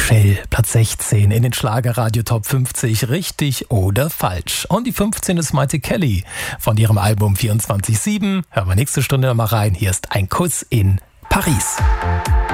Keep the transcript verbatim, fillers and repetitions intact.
Michelle, Platz sechzehn in den Schlagerradio Top fünfzig, richtig oder falsch. Und die fünfzehn ist Maite Kelly von ihrem Album vierundzwanzig sieben. Hören wir nächste Stunde mal rein. Hier ist Ein Kuss in Paris.